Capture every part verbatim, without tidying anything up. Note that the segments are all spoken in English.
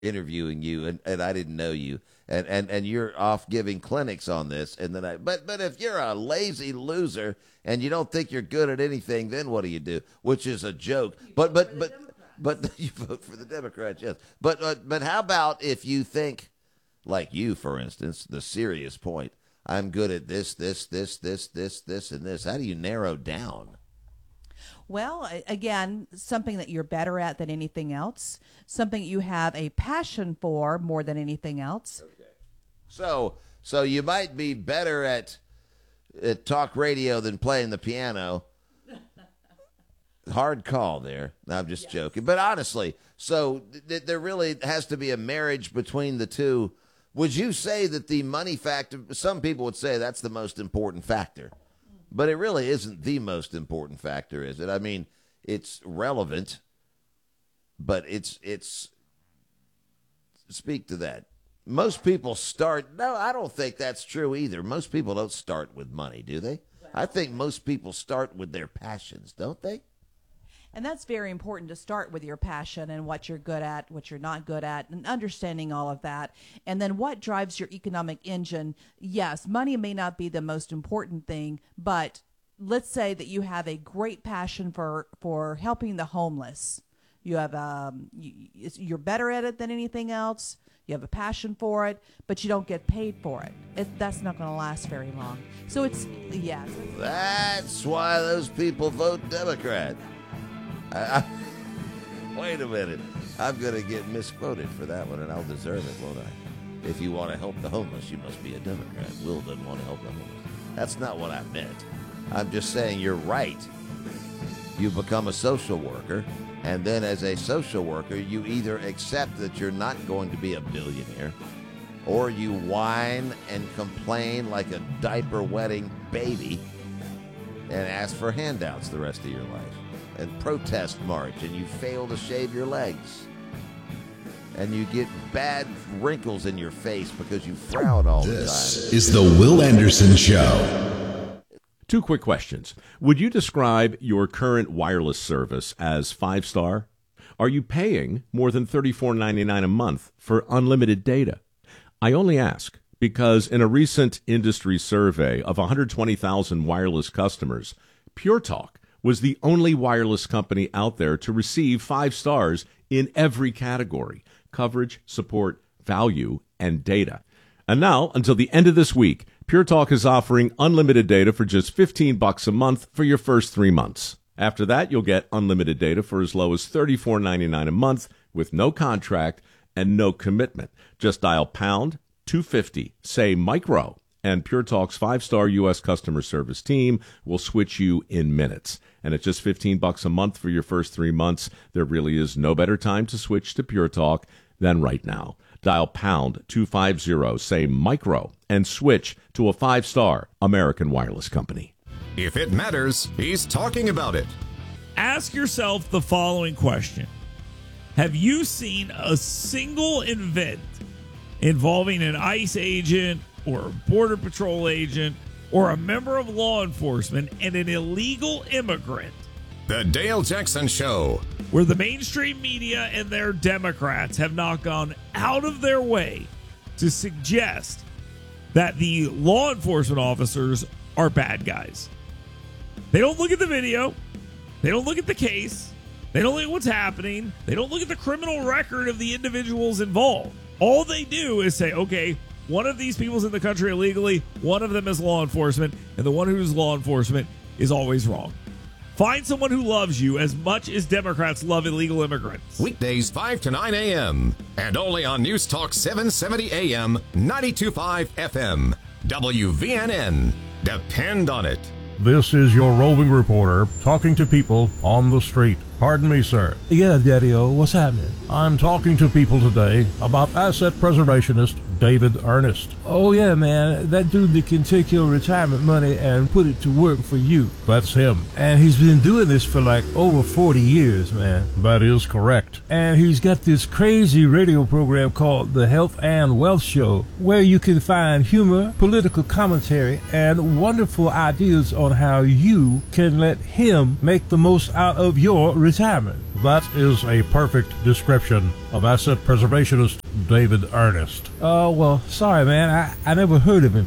interviewing you, and, and I didn't know you, and, and, and you're off giving clinics on this, and then I, but but if you're a lazy loser and you don't think you're good at anything, then what do you do? Which is a joke. But but but but you vote for the Democrats, yes. But uh, but how about if you think, like you, for instance, the serious point, I'm good at this, this, this, this, this, this, and this. How do you narrow down? Well, again, something that you're better at than anything else, something you have a passion for more than anything else. Okay. So, so you might be better at, at talk radio than playing the piano. Hard call there. I'm just yes. joking. But honestly, so th- there really has to be a marriage between the two. Would you say that the money factor, some people would say that's the most important factor. But it really isn't the most important factor, is it? I mean, it's relevant, but it's, it's, speak to that. Most people start, no, I don't think that's true either. Most people don't start with money, do they? I think most people start with their passions, don't they? And that's very important, to start with your passion and what you're good at, what you're not good at, and understanding all of that. And then what drives your economic engine. Yes, money may not be the most important thing, but let's say that you have a great passion for, for helping the homeless. You have um, you, you're better at it than anything else. You have a passion for it, but you don't get paid for it. it that's not going to last very long. So it's, yeah. That's why those people vote Democrat. I, I, wait a minute. I'm going to get misquoted for that one, and I'll deserve it, won't I? If you want to help the homeless, you must be a Democrat. Will doesn't want to help the homeless. That's not what I meant. I'm just saying you're right. You become a social worker, and then as a social worker, you either accept that you're not going to be a billionaire, or you whine and complain like a diaper-wetting baby and ask for handouts the rest of your life. And protest march, and you fail to shave your legs, and you get bad wrinkles in your face because you frown all the time. This is the Will Anderson Show. Two quick questions. Would you describe your current wireless service as five-star? Are you paying more than thirty-four ninety-nine a month for unlimited data? I only ask because in a recent industry survey of one hundred twenty thousand wireless customers, Pure Talk was the only wireless company out there to receive five stars in every category: coverage, support, value, and data. And now, until the end of this week, Pure Talk is offering unlimited data for just fifteen bucks a month for your first three months. After that, you'll get unlimited data for as low as thirty-four ninety-nine a month with no contract and no commitment. Just dial pound two fifty, say micro, and Pure Talk's five-star U S customer service team will switch you in minutes. And at just fifteen bucks a month for your first three months, there really is no better time to switch to Pure Talk than right now. Dial pound two fifty, say micro, and switch to a five-star American wireless company. If it matters, he's talking about it. Ask yourself the following question. Have you seen a single event involving an ICE agent or a Border Patrol agent or a member of law enforcement and an illegal immigrant? The Dale Jackson Show, where the mainstream media and their Democrats have not gone out of their way to suggest that the law enforcement officers are bad guys. They don't look at the video. They don't look at the case. They don't look at what's happening. They don't look at the criminal record of the individuals involved. All they do is say, okay, one of these people's in the country illegally, one of them is law enforcement, and the one who's law enforcement is always wrong. Find someone who loves you as much as Democrats love illegal immigrants. Weekdays five to nine a.m. and only on News Talk seven seventy A M, ninety-two point five F M. W V N N. Depend on it. This is your roving reporter talking to people on the street. Pardon me, sir. Yeah, Daddy-O, what's happening? I'm talking to people today about asset preservationist David Ernest. Oh, yeah, man. That dude that can take your retirement money and put it to work for you. That's him. And he's been doing this for like over forty years, man. That is correct. And he's got this crazy radio program called The Health and Wealth Show, where you can find humor, political commentary, and wonderful ideas on how you can let him make the most out of your retirement. That is a perfect description of asset preservationist David Ernest. Oh, well, sorry, man. I, I never heard of him.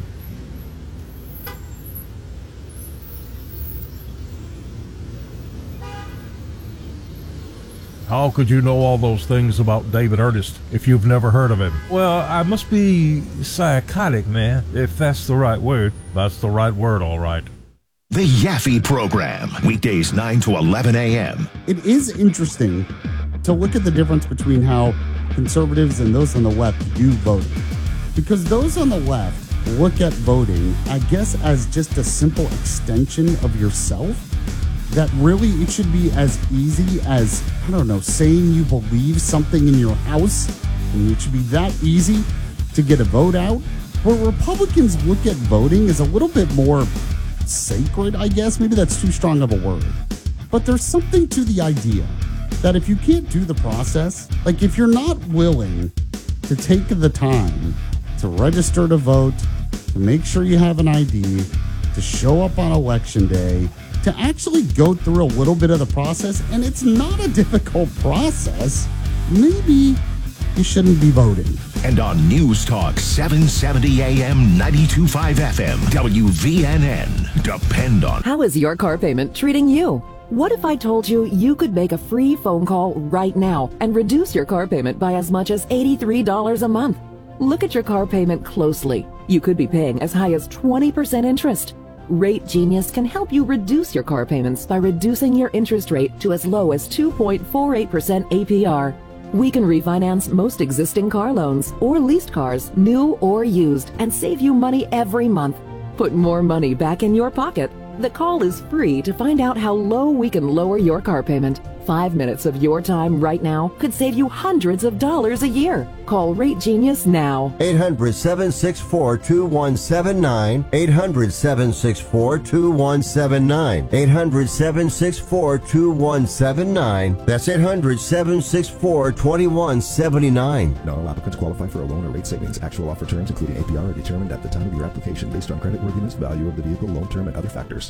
How could you know all those things about David Ernest if you've never heard of him? Well, I must be psychotic, man. If that's the right word. That's the right word, all right. The Yaffe Program, weekdays nine to eleven a.m. It is interesting to look at the difference between how conservatives and those on the left do voting. Because those on the left look at voting, I guess, as just a simple extension of yourself. That really it should be as easy as, I don't know, saying you believe something in your house. I mean, it should be that easy to get a vote out. Where Republicans look at voting as a little bit more sacred, I guess. Maybe that's too strong of a word. But there's something to the idea that if you can't do the process, like if you're not willing to take the time to register to vote, to make sure you have an I D, to show up on election day, to actually go through a little bit of the process, and it's not a difficult process, maybe you shouldn't be voting. And on News Talk seven seventy A M, ninety-two point five F M, W V N N. Depend on. How is your car payment treating you? What if I told you you could make a free phone call right now and reduce your car payment by as much as eighty-three dollars a month? Look at your car payment closely. You could be paying as high as twenty percent interest. Rate Genius can help you reduce your car payments by reducing your interest rate to as low as two point four eight percent A P R. We can refinance most existing car loans or leased cars, new or used, and save you money every month. Put more money back in your pocket. The call is free to find out how low we can lower your car payment. Five minutes of your time right now could save you hundreds of dollars a year. Call Rate Genius now. eight hundred, seven six four, two one seven nine. eight hundred, seven six four, two one seven nine. eight hundred, seven six four, two one seven nine. That's eight hundred, seven six four, two one seven nine. Not all applicants qualify for a loan or rate savings. Actual offer terms, including A P R, are determined at the time of your application based on creditworthiness, value of the vehicle, loan term, and other factors.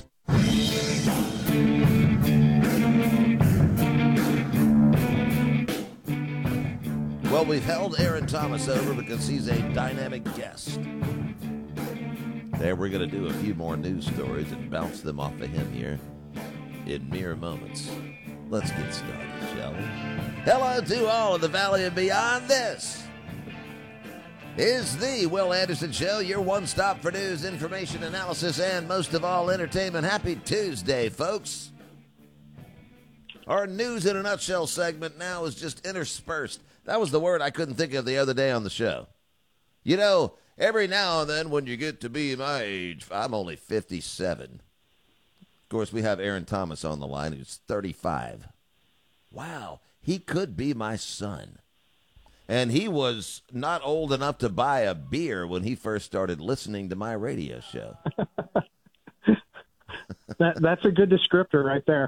Well, we've held Aaron Thomas over because he's a dynamic guest. There, we're going to do a few more news stories and bounce them off of him here in mere moments. Let's get started, shall we? Hello to all of the Valley and beyond. This is the Will Anderson Show, your one stop for news, information, analysis, and most of all, entertainment. Happy Tuesday, folks. Our news in a nutshell segment now is just interspersed. That was the word I couldn't think of the other day on the show. You know, every now and then when you get to be my age, I'm only fifty-seven. Of course, we have Aaron Thomas on the line, who's thirty-five. Wow, he could be my son. And he was not old enough to buy a beer when he first started listening to my radio show. that, that's a good descriptor right there.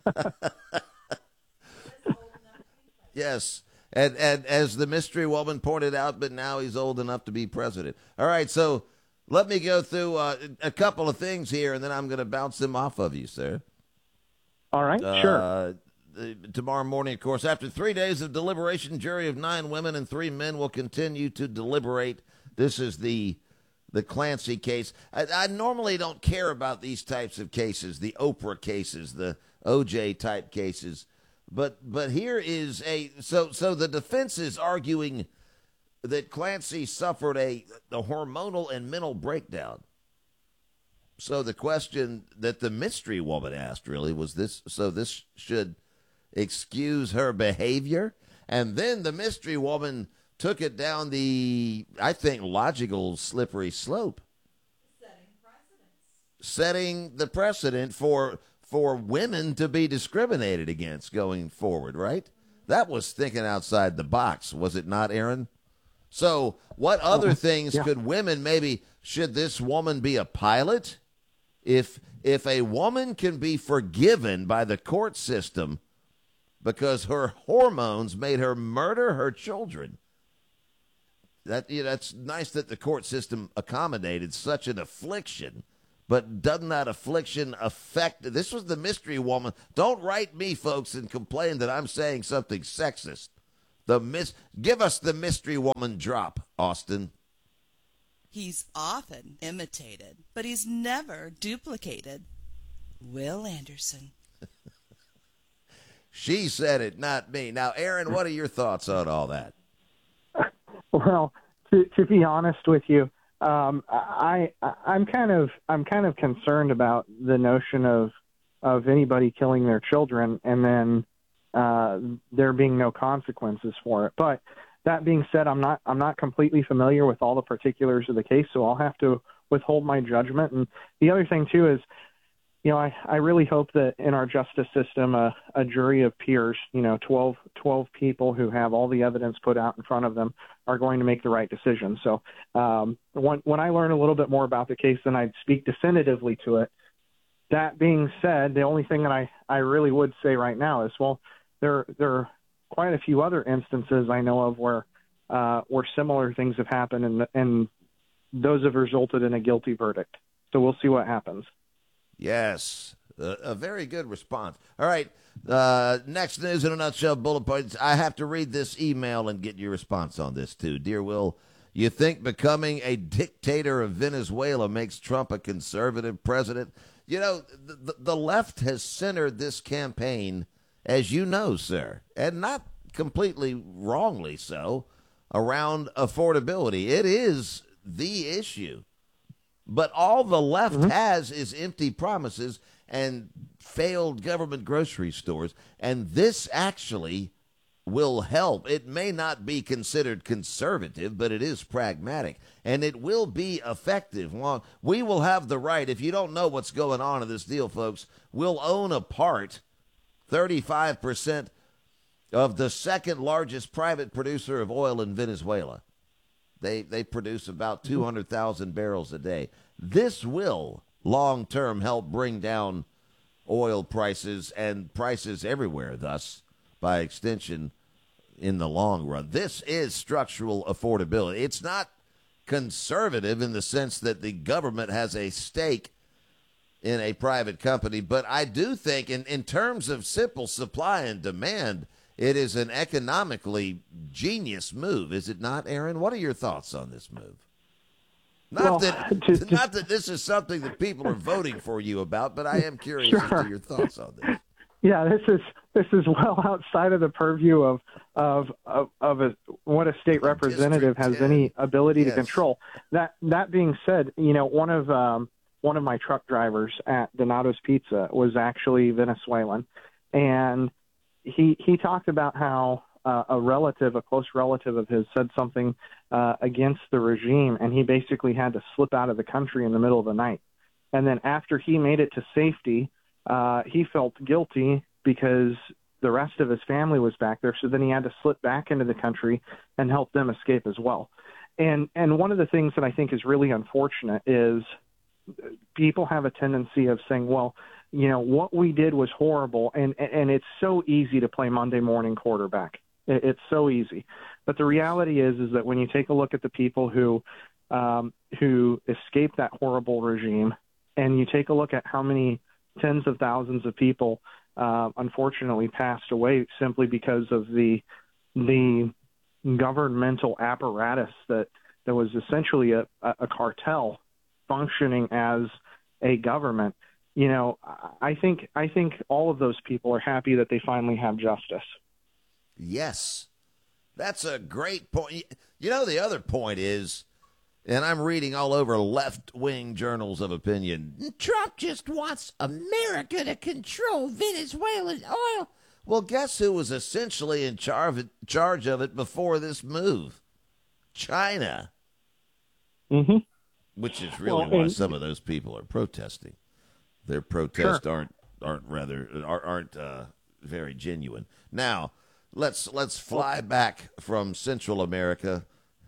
Yes. And, and as the mystery woman pointed out, but now he's old enough to be president. All right, so let me go through uh, a couple of things here, and then I'm going to bounce them off of you, sir. All right, uh, sure. Tomorrow morning, of course, after three days of deliberation, jury of nine women and three men will continue to deliberate. This is the the Clancy case. I, I normally don't care about these types of cases, the Oprah cases, the O J type cases. But but here is a so so the defense is arguing that Clancy suffered a, a hormonal and mental breakdown. So the question that the mystery woman asked really was this: so this should excuse her behavior? And then the mystery woman took it down the, I think, logical slippery slope, setting precedents, setting the precedent for. for women to be discriminated against going forward, right? That was thinking outside the box, was it not, Aaron? So what other uh, things yeah. could women maybe, should this woman be a pilot? If if a woman can be forgiven by the court system because her hormones made her murder her children, that you know, that's nice that the court system accommodated such an affliction. But doesn't that affliction affect? This was the mystery woman. Don't write me, folks, and complain that I'm saying something sexist. The mis- Give us the mystery woman drop, Austin. He's often imitated, but he's never duplicated. Will Anderson. She said it, not me. Now, Aaron, what are your thoughts on all that? Well, to, to be honest with you, um, I, I I'm kind of I'm kind of concerned about the notion of of anybody killing their children and then uh, there being no consequences for it. But that being said, I'm not I'm not completely familiar with all the particulars of the case, so I'll have to withhold my judgment. And the other thing too is, you know, I, I really hope that in our justice system, a, a jury of peers, you know, twelve, twelve people who have all the evidence put out in front of them are going to make the right decision. So um, when, when I learn a little bit more about the case, then I'd speak definitively to it. That being said, the only thing that I, I really would say right now is, well, there, there are quite a few other instances I know of where uh, where similar things have happened, and, and those have resulted in a guilty verdict. So we'll see what happens. Yes, a, a very good response. All right, uh, next news in a nutshell, bullet points. I have to read this email and get your response on this, too. Dear Will, you think becoming a dictator of Venezuela makes Trump a conservative president? You know, the, the left has centered this campaign, as you know, sir, and not completely wrongly so, around affordability. It is the issue. But all the left mm-hmm. has is empty promises and failed government grocery stores. And this actually will help. It may not be considered conservative, but it is pragmatic. And it will be effective. Well, we will have the right, if you don't know what's going on in this deal, folks, we'll own a part, thirty-five percent of the second largest private producer of oil in Venezuela. They they produce about two hundred thousand barrels a day. This will long-term help bring down oil prices and prices everywhere, thus, by extension, in the long run. This is structural affordability. It's not conservative in the sense that the government has a stake in a private company, but I do think in, in terms of simple supply and demand, it is an economically genius move, is it not, Aaron? What are your thoughts on this move? Not well, that to, to, not that this is something that people are voting for you about, but I am curious sure. as to your thoughts on this. Yeah, this is this is well outside of the purview of of of, of a, what a state representative has any ability yes. to control. That that being said, you know, one of um, one of my truck drivers at Donato's Pizza was actually Venezuelan, and he he talked about how uh, a relative, a close relative of his, said something uh, against the regime, and he basically had to slip out of the country in the middle of the night. And then after he made it to safety, uh, he felt guilty because the rest of his family was back there. So then he had to slip back into the country and help them escape as well. And and one of the things that I think is really unfortunate is people have a tendency of saying, well, you know, what we did was horrible, and and it's so easy to play Monday morning quarterback. It's so easy. But the reality is is that when you take a look at the people who um, who escaped that horrible regime, and you take a look at how many tens of thousands of people uh, unfortunately passed away simply because of the the governmental apparatus that, that was essentially a, a cartel functioning as a government, you know, I think I think all of those people are happy that they finally have justice. Yes, that's a great point. You know, the other point is, and I'm reading all over left-wing journals of opinion, Trump just wants America to control Venezuelan oil. Well, guess who was essentially in char- charge of it before this move? China. Mm-hmm. Which is really well, why some of those people are protesting. Their protests sure. aren't aren't rather aren't uh, very genuine. Now, let's let's fly back from Central America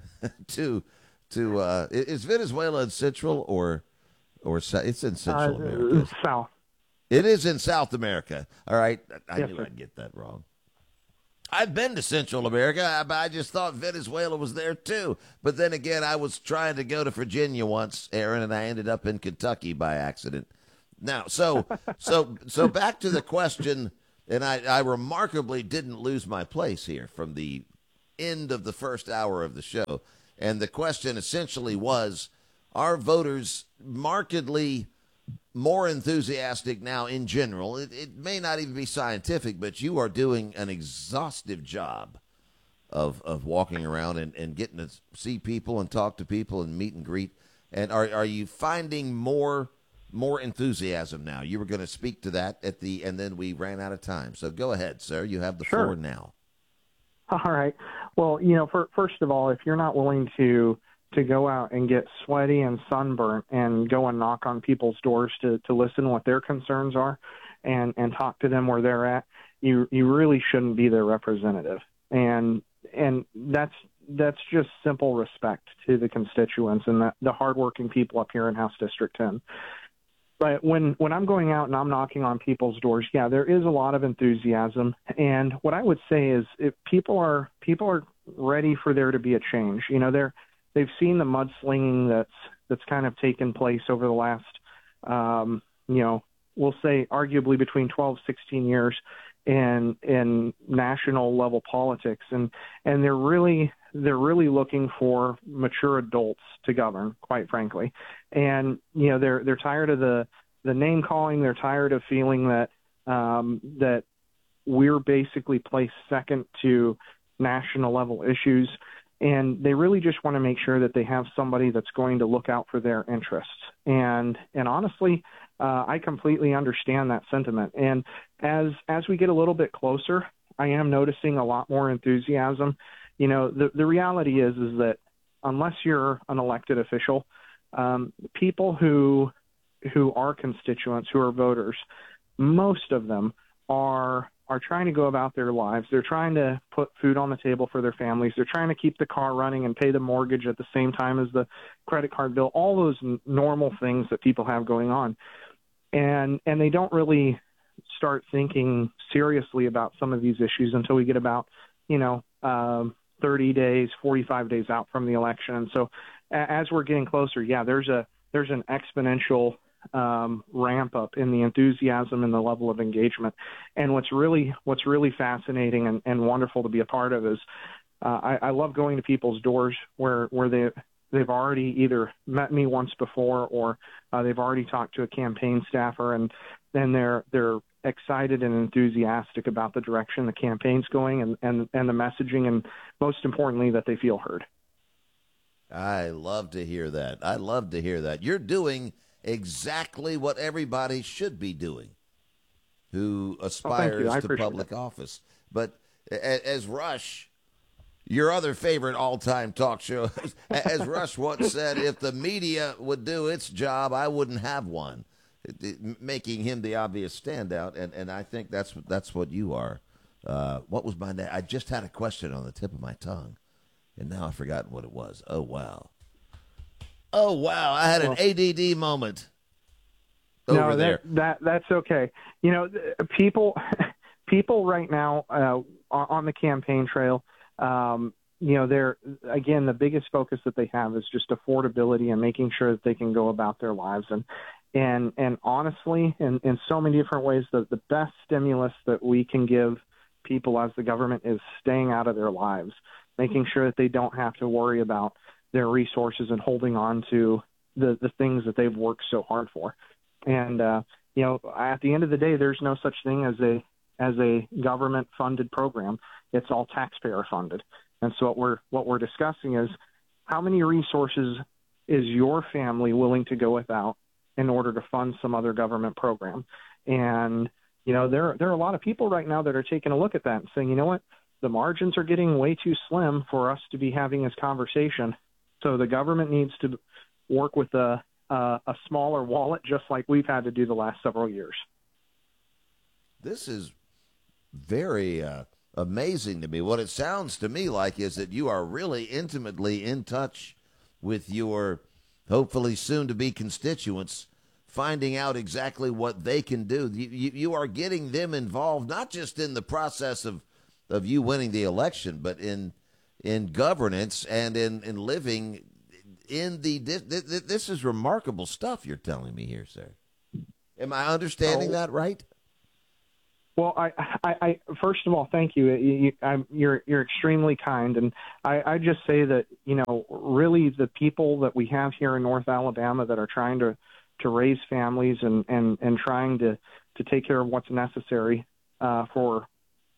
to to uh, is Venezuela in Central or or it's in Central uh, America? South. It is in South America. All right, I yes, knew sir. I'd get that wrong. I've been to Central America. I, I just thought Venezuela was there too. But then again, I was trying to go to Virginia once, Aaron, and I ended up in Kentucky by accident. Now, so so so back to the question, and I, I remarkably didn't lose my place here from the end of the first hour of the show. And the question essentially was, are voters markedly more enthusiastic now in general? It, it may not even be scientific, but you are doing an exhaustive job of of walking around and, and getting to see people and talk to people and meet and greet. And are are you finding more more enthusiasm now? You were going to speak to that at the, and then we ran out of time. So go ahead, sir. You have the Sure. floor now. All right. Well, you know, for, first of all, if you're not willing to to go out and get sweaty and sunburnt and go and knock on people's doors to, to listen what their concerns are and, and talk to them where they're at, you you really shouldn't be their representative. And and that's that's just simple respect to the constituents and the, the hardworking people up here in House District ten. But when, when I'm going out and I'm knocking on people's doors, yeah, there is a lot of enthusiasm. And what I would say is if people are people are ready for there to be a change. You know, they're they've seen the mudslinging that's that's kind of taken place over the last, um, you know, we'll say arguably between twelve, sixteen years in in national level politics, and and they're really they're really looking for mature adults to govern, quite frankly. And you know, they're they're tired of the the name calling. They're tired of feeling that um, that we're basically placed second to national level issues. And they really just want to make sure that they have somebody that's going to look out for their interests. And and honestly, uh, I completely understand that sentiment. And as as we get a little bit closer, I am noticing a lot more enthusiasm. You know, the the reality is is that unless you're an elected official, um, people who who are constituents, who are voters, most of them are are trying to go about their lives. They're trying to put food on the table for their families. They're trying to keep the car running and pay the mortgage at the same time as the credit card bill, all those n- normal things that people have going on. And and they don't really start thinking seriously about some of these issues until we get about, you know, um, thirty days, forty-five days out from the election. And so a- as we're getting closer, yeah, there's a there's an exponential um, ramp up in the enthusiasm and the level of engagement. And what's really what's really fascinating and, and wonderful to be a part of is uh, I, I love going to people's doors where where they they've already either met me once before or uh, they've already talked to a campaign staffer, and then they're they're excited and enthusiastic about the direction the campaign's going and, and, and the messaging, and most importantly that they feel heard. I love to hear that. I love to hear that. You're doing exactly what everybody should be doing who aspires oh, to public that. office. But as Rush, your other favorite all-time talk show, as Rush once said, if the media would do its job, I wouldn't have one, it, it, making him the obvious standout. And, and I think that's, that's what you are. Uh, what was my name? I just had a question on the tip of my tongue, and now I've forgotten what it was. Oh, wow. Oh, wow. I had an well, A D D moment over no, that, there. That, that's okay. You know, people people right now uh, on the campaign trail, um, you know, they're, again, the biggest focus that they have is just affordability and making sure that they can go about their lives. And and and honestly, in, in so many different ways, the, the best stimulus that we can give people as the government is staying out of their lives, making sure that they don't have to worry about their resources and holding on to the, the things that they've worked so hard for. And, uh, you know, at the end of the day, there's no such thing as a as a government funded program. It's all taxpayer funded. And so what we're what we're discussing is how many resources is your family willing to go without in order to fund some other government program? And, you know, there there are a lot of people right now that are taking a look at that and saying, you know what, the margins are getting way too slim for us to be having this conversation. So the government needs to work with a, a, a smaller wallet, just like we've had to do the last several years. This is very uh, amazing to me. What it sounds to me like is that you are really intimately in touch with your hopefully soon-to-be constituents, finding out exactly what they can do. You, you, you are getting them involved, not just in the process of of you winning the election, but in in governance and in, in living in the this, this is remarkable stuff you're telling me here, sir. Am I understanding oh. that right? Well, I, I, I, first of all, thank you. you, you I'm, you're, you're extremely kind, and I, I just say that, you know, really the people that we have here in North Alabama that are trying to, to raise families and, and, and trying to, to take care of what's necessary uh, for,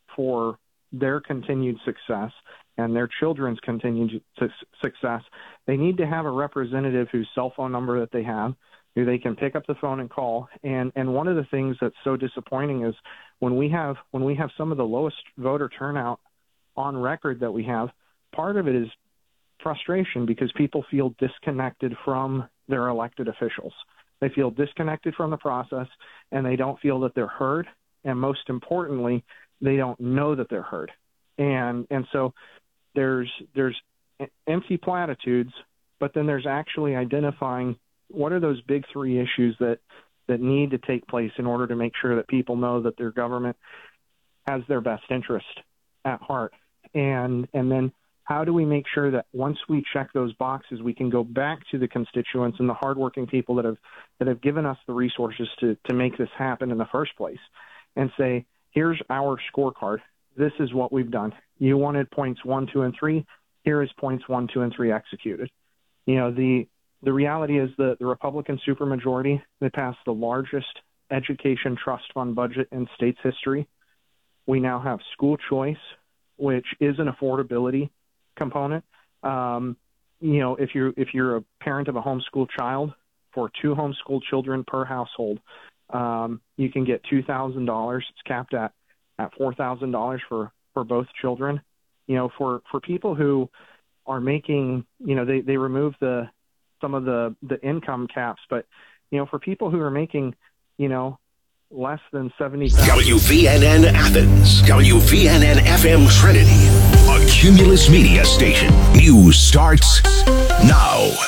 for their continued success and their children's continued su- success, they need to have a representative whose cell phone number that they have, who they can pick up the phone and call. And and one of the things that's so disappointing is when we have when we have some of the lowest voter turnout on record that we have, part of it is frustration because people feel disconnected from their elected officials. They feel disconnected from the process, and they don't feel that they're heard. And most importantly, they don't know that they're heard. And and so there's there's empty platitudes, but then there's actually identifying what are those big three issues that, that need to take place in order to make sure that people know that their government has their best interest at heart? And and then how do we make sure that once we check those boxes, we can go back to the constituents and the hardworking people that have that have given us the resources to, to make this happen in the first place and say, here's our scorecard. This is what we've done. You wanted points one, two, and three. Here is points one, two, and three executed. You know, the The reality is that the Republican supermajority, they passed the largest education trust fund budget in state's history. We now have school choice, which is an affordability component. Um, you know, if you're if you're a parent of a homeschool child, for two homeschool children per household, um, you can get two thousand dollars. It's capped at at four thousand dollars for for both children. You know, for for people who are making, you know, they they remove the some of the, the income caps, but, you know, for people who are making, you know, less than seventy thousand dollars. W V N N Athens, W V N N F M Trinity, a Cumulus Media station. News starts now.